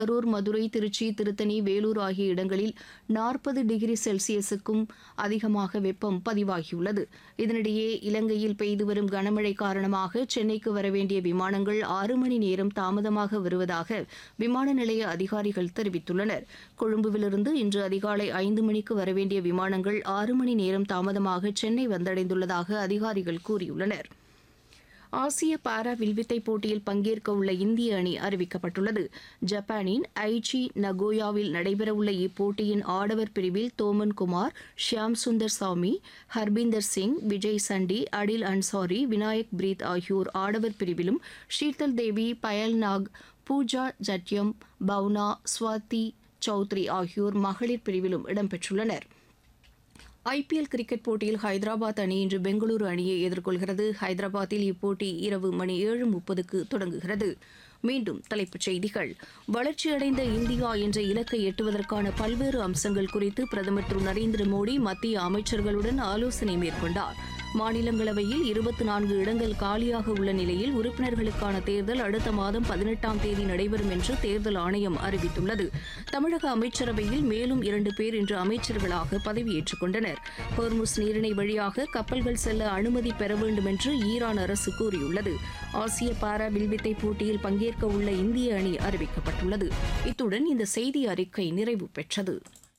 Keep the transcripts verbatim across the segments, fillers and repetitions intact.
கரூர், மதுரை, திருச்சி, திருத்தணி, வேலூர் ஆகிய இடங்களில் நாற்பது டிகிரி செல்சியஸுக்கும் அதிகமாக வெப்பம் பதிவாகியுள்ளது. இதனிடையே இலங்கையில் பெய்து வரும் கனமழை காரணமாக சென்னைக்கு வரவேண்டிய விமானங்கள் ஆறு மணி நேரம் தாமதமாக வருவதாக விமான நிலைய அதிகாரிகள் தெரிவித்துள்ளனர். கொழும்புவிலிருந்து இன்று அதிகாலை ஐந்து மணிக்கு வரவேண்டிய விமானங்கள் ஆறு மணி நேரம் தாமதமாக சென்னை வந்தடைந்துள்ளதாக அதிகாரிகள் கூறியுள்ளனர். ஆசிய பாரா வில்வித்தை போட்டியில் பங்கேற்க உள்ள இந்திய அணி அறிவிக்கப்பட்டுள்ளது. ஜப்பானின் ஐச்சி நகோயாவில் நடைபெறவுள்ள இப்போட்டியின் ஆடவர் பிரிவில் தோமன் குமார், ஷியாம் சுந்தர் சாமி, ஹர்பீந்தர் சிங், விஜய் சண்டி, அடில் அன்சாரி, வினாயக் பிரீத் ஆகியோர் ஆடவர் பிரிவிலும், ஷீதல் தேவி, பயல் நாக், பூஜா ஜட்யம், பவுனா, ஸ்வாதி சௌத்ரி ஆகியோர் மகளிர் பிரிவிலும் இடம்பெற்றுள்ளனர். ஐபிஎல் கிரிக்கெட் போட்டியில் ஹைதராபாத் அணி இன்று பெங்களூரு அணியை எதிர்கொள்கிறது. ஹைதராபாத்தில் இப்போட்டி இரவு மணி ஏழு முப்பதுக்கு தொடங்குகிறது. மீண்டும் தலைப்புச் செய்திகள். வளர்ச்சியடைந்த இந்தியா என்ற இலக்கை எட்டுவதற்கான பல்வேறு அம்சங்கள் குறித்து பிரதமர் திரு நரேந்திர மோடி மத்திய அமைச்சர்களுடன் ஆலோசனை மேற்கொண்டார். மாநிலங்களவையில் இருபத்தி நான்கு இடங்கள் காலியாக உள்ள நிலையில் உறுப்பினர்களுக்கான தேர்தல் அடுத்த மாதம் பதினெட்டாம் தேதி நடைபெறும் என்று தேர்தல் ஆணையம் அறிவித்துள்ளது. தமிழக அமைச்சரவையில் மேலும் இரண்டு பேர் இன்று அமைச்சர்களாக பதவியேற்றுக் கொண்டனர். ஹோர்முஸ் நீரிணை வழியாக கப்பல்கள் செல்ல அனுமதி பெற வேண்டும் என்று ஈரான் அரசு கூறியுள்ளது. ஆசிய பாரா வில்வித்தை போட்டியில் பங்கேற்க உள்ள இந்திய அணி அறிவிக்கப்பட்டுள்ளது. இத்துடன் இந்த செய்தி அறிக்கை நிறைவு பெற்றது.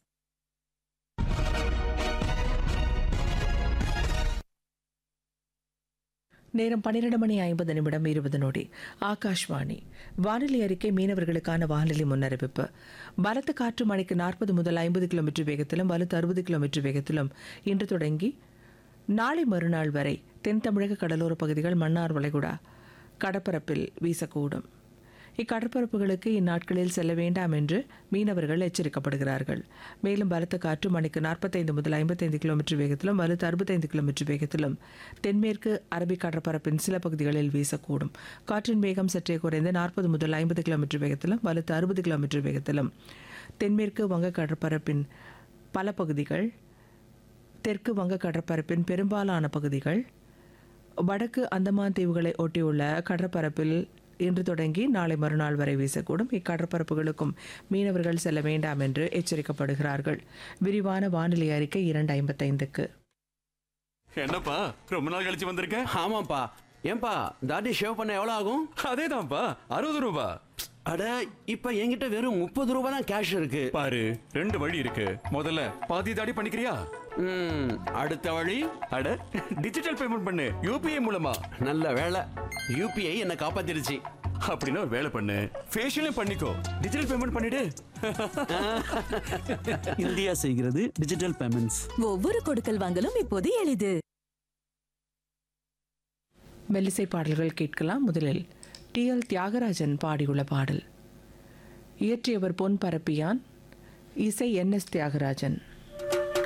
நேரம் பன்னிரண்டு மணி ஐம்பது நிமிடம் இருபது நொடி. ஆகாஷ்வாணி வானிலை அறிக்கை. மீனவர்களுக்கான வானிலை முன்னறிவிப்பு. பலத்த காற்று மணிக்கு நாற்பது முதல் ஐம்பது கிலோமீட்டர் வேகத்திலும் வலுத்து அறுபது கிலோமீட்டர் வேகத்திலும் இன்று தொடங்கி நாளை மறுநாள் வரை தென் தமிழக கடலோர பகுதிகள், மன்னார் வளைகுடா கடற்பரப்பில் வீசக்கூடும். இக்கடற்பரப்புகளுக்கு இந்நாட்களில் செல்ல வேண்டாம் என்று மீனவர்கள் எச்சரிக்கப்படுகிறார்கள். மேலும் பலத்த காற்று மணிக்கு நாற்பத்தைந்து முதல் ஐம்பத்தைந்து கிலோமீட்டர் வேகத்திலும் வலுத்து அறுபத்தைந்து கிலோமீட்டர் வேகத்திலும் தென்மேற்கு அரபிக் கடற்பரப்பின் சில பகுதிகளில் வீசக்கூடும். காற்றின் வேகம் சற்றே குறைந்து நாற்பது முதல் ஐம்பது கிலோமீட்டர் வேகத்திலும் வலுத்து அறுபது கிலோமீட்டர் வேகத்திலும் தென்மேற்கு வங்க கடற்பரப்பின் பல பகுதிகள், தெற்கு வங்க கடற்பரப்பின் பெரும்பாலான பகுதிகள், வடக்கு அந்தமான் தீவுகளை ஒட்டியுள்ள கடற்பரப்பில் இன்று தொடங்கி நாளை மறுநாள் வரை வீசக்கூடும். இக்கடற்பரப்புகளுக்கும் மீனவர்கள் செல்ல வேண்டாம் என்று எச்சரிக்கப்படுகிறார்கள். விரிவான வானிலை அறிக்கை இரண்டு ஐம்பத்தைந்துக்கு. என்னப்பா ரொம்ப நாள் கழிச்சு வந்திருக்க? ஆமாப்பா. ஏன்பா தாடி ஷேவ் பண்ண எவ்வளோ ஆகும்? அதேதான்ப்பா, அறுபது ரூபா. அட, இப்ப என்கிட்ட வெறும் முப்பது ரூபா தான் கேஷ் இருக்கு. பாரு, ரெண்டு வழி இருக்கு. முதல்ல பாதி தாடி பண்ணிக்கிறியா? ம், அடுத்த வழி, அட டிஜிட்டல் பேமெண்ட் பண்ணு, யூபிஐ மூலமா. நல்ல வேலை, யூபிஐ என்ன காப்பாத்திருச்சு. அப்படின்னா ஒரு வேலை பண்ணு, ஃபேஷியலும் பண்ணிக்கோ, டிஜிட்டல் பேமெண்ட் பண்ணிடு. இந்தியா செய்கிறது டிஜிட்டல் பேமெண்ட்ஸ். ஒவ்வொரு கொடுக்கல் வாங்கலும் இப்போது எளிது. மெல்லிசை பாடல்கள் கேட்கலாம். முதலில் டி எல் தியாகராஜன் பாடியுள்ள பாடல். இயற்றியவர் பொன் பரப்பியான், இசை என் எஸ் தியாகராஜன்.